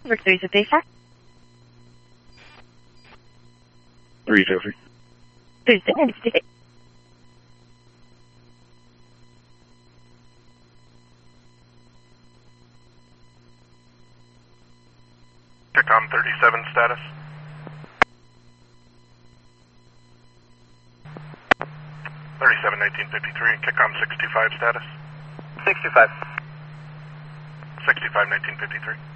Victory to Big 350. Tuesday, Wednesday. Kickom 37 status. 37-1953, Kickom 65 status. 65. 65-1953.